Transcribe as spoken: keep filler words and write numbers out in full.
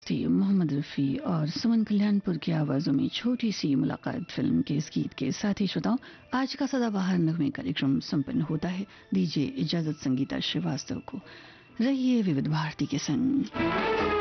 थी मोहम्मद रफ़ी और सुमन कल्याणपुर की आवाज़ों में छोटी सी मुलाकात फिल्म के इस गीत के साथ ही श्रोताओं आज का सदाबहार नगमे कार्यक्रम संपन्न होता है। दीजिए इजाजत संगीता श्रीवास्तव को। रहिए विविध भारती के संग।